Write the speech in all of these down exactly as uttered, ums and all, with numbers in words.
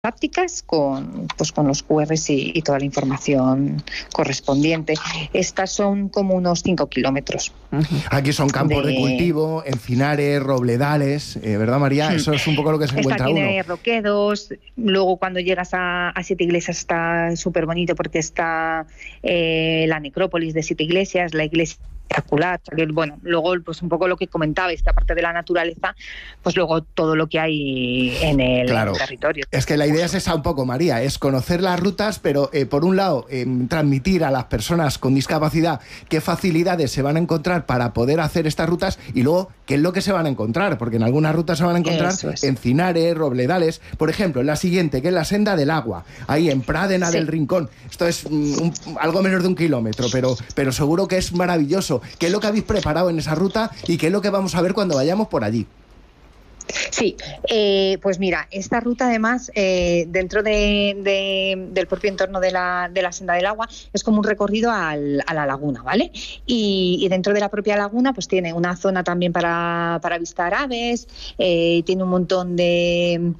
prácticas con, pues, con los cu erres y, y toda la información correspondiente. Estas son como unos cinco kilómetros. Aquí son campos de, de cultivo, encinares, robledales, eh, ¿verdad, María? Eso es un poco lo que se encuentra uno. Está tiene roquedos, luego cuando llegas a, a Siete Iglesias está súper bonito porque está eh, la necrópolis de Siete Iglesias, la iglesia espectacular. Bueno, luego pues un poco lo que comentabais, que aparte de la naturaleza, pues luego todo lo que hay en el, claro. en el territorio. Es que la idea es esa un poco, María, es conocer las rutas, pero eh, por un lado, eh, transmitir a las personas con discapacidad qué facilidades se van a encontrar para poder hacer estas rutas y luego qué es lo que se van a encontrar, porque en algunas rutas se van a encontrar es. encinares, robledales. Por ejemplo, en la siguiente, que es la Senda del Agua, ahí en Pradena sí. del Rincón. Esto es mm, un, algo menos de un kilómetro, pero, pero seguro que es maravilloso. ¿Qué es lo que habéis preparado en esa ruta y qué es lo que vamos a ver cuando vayamos por allí? Sí, eh, pues mira, esta ruta además eh, dentro de, de, del propio entorno de la, de la Senda del Agua es como un recorrido al, a la laguna, ¿vale? Y, y dentro de la propia laguna pues tiene una zona también para, para avistar aves, eh, tiene un montón de,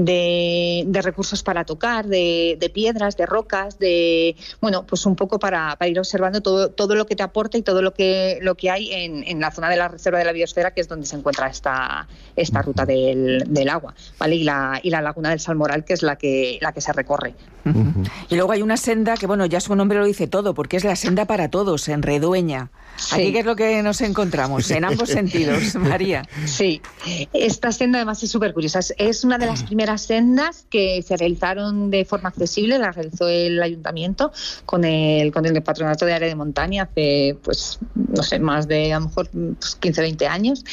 de, de recursos para tocar, de, de piedras, de rocas, de bueno, pues un poco para, para ir observando todo, todo lo que te aporta y todo lo que, lo que hay en, en la zona de la Reserva de la Biosfera, que es donde se encuentra esta, esta ruta Del, del agua, ¿vale? Y la, y la laguna del Salmoral, que es la que, la que se recorre. Uh-huh. Y luego hay una senda que, bueno, ya su nombre lo dice todo, porque es la senda para todos, en Redueña. Sí. Aquí, ¿qué es lo que nos encontramos? En ambos sentidos, María. Sí, esta senda además es súper curiosa. Es, es una de las primeras sendas que se realizaron de forma accesible, la realizó el ayuntamiento con el, con el Patronato de Área de Montaña hace, pues, no sé, más de a lo mejor pues, quince, veinte años.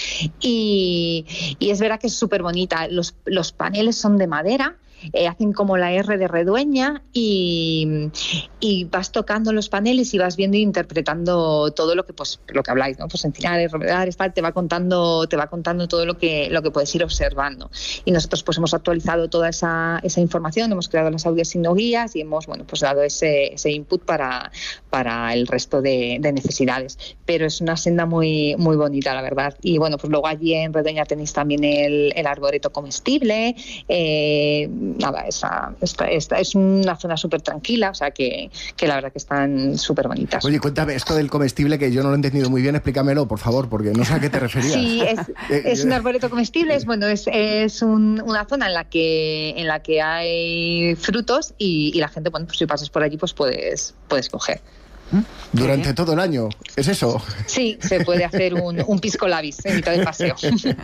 Y, y es verdad que es súper bonita. Los, los paneles son de madera. Eh, hacen como la R de Redueña y, y vas tocando los paneles y vas viendo e interpretando todo lo que pues lo que habláis, ¿no? Pues encinares, robledales, tal, te va contando, te va contando todo lo que lo que puedes ir observando. Y nosotros pues hemos actualizado toda esa, esa información, hemos creado las audiosignogías y hemos bueno pues dado ese, ese input para, para el resto de, de necesidades. Pero es una senda muy, muy bonita, la verdad. Y bueno, pues luego allí en Redueña tenéis también el, el arboreto comestible, eh, nada, esa, esta, esta es una zona súper tranquila, o sea que, que la verdad que están súper bonitas. Oye, cuéntame esto del comestible, que yo no lo he entendido muy bien, explícamelo, por favor, porque no sé a qué te referías. Sí, es, es un arboreto comestible, es, bueno, es, es un, una zona en la que en la que hay frutos y, y la gente, bueno, pues si pasas por allí, pues puedes, puedes coger. Durante ¿Eh? todo el año, ¿es eso? Sí, se puede hacer un, un pisco labis en mitad del paseo.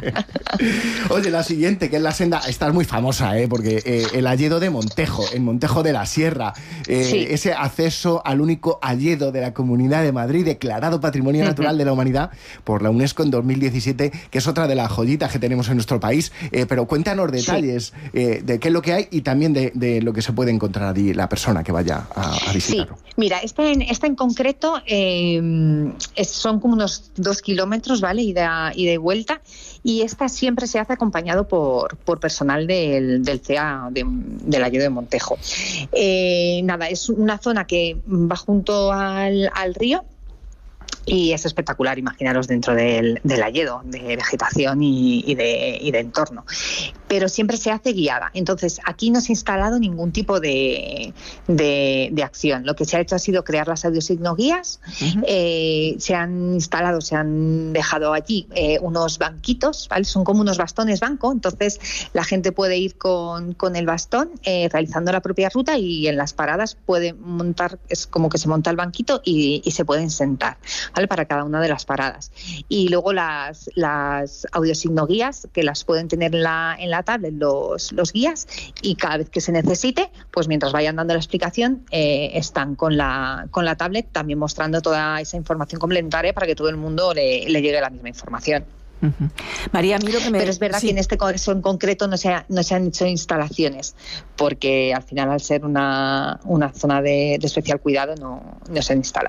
Oye, la siguiente, que es la senda, esta es muy famosa, ¿eh? Porque eh, el hayedo de Montejo, en Montejo de la Sierra, eh, sí. ese acceso al único hayedo de la Comunidad de Madrid, declarado Patrimonio Natural uh-huh. de la Humanidad por la UNESCO en dos mil diecisiete, que es otra de las joyitas que tenemos en nuestro país. Eh, pero cuéntanos detalles sí. eh, de qué es lo que hay y también de, de lo que se puede encontrar allí la persona que vaya a, a visitarlo. Sí, mira, esta en, esta en concreto eh, es, son como unos dos kilómetros, ¿vale? Ida y de vuelta, y esta siempre se hace acompañado por, por personal del, del C E A de, del Hayedo de Montejo. Eh, nada, es una zona que va junto al, al río. Y es espectacular, imaginaros dentro del, del hayedo, de vegetación y, y, de, y de entorno. Pero siempre se hace guiada. Entonces, aquí no se ha instalado ningún tipo de, de, de acción. Lo que se ha hecho ha sido crear las audiosignogías. Uh-huh. Eh, se han instalado, se han dejado allí eh, unos banquitos, ¿vale? Son como unos bastones banco. Entonces, la gente puede ir con, con el bastón eh, realizando la propia ruta y en las paradas puede montar, es como que se monta el banquito y, y se pueden sentar, ¿vale? Para cada una de las paradas. Y luego las, las audiosignogías, que las pueden tener en la, en la tablet los, los guías, y cada vez que se necesite, pues mientras vayan dando la explicación, eh, están con la, con la tablet también mostrando toda esa información complementaria para que todo el mundo le, le llegue la misma información. Uh-huh. María, miro que me... Pero es verdad sí. que en este caso en concreto no se, ha, no se han hecho instalaciones, porque al final, al ser una, una zona de, de especial cuidado, no, no se han instalado.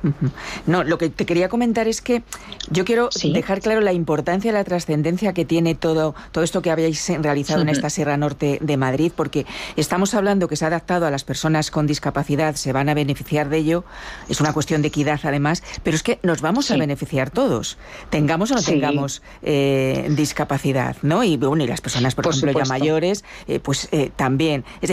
No, lo que te quería comentar es que yo quiero ¿Sí? dejar claro la importancia, la trascendencia que tiene todo, todo esto que habéis realizado uh-huh. en esta Sierra Norte de Madrid, porque estamos hablando que se ha adaptado a las personas con discapacidad, se van a beneficiar de ello, es una cuestión de equidad además, pero es que nos vamos sí. a beneficiar todos, tengamos o no sí. tengamos eh, discapacidad, ¿no? Y bueno, y las personas, por, por ejemplo, supuesto. ya mayores, eh, pues eh, también. Es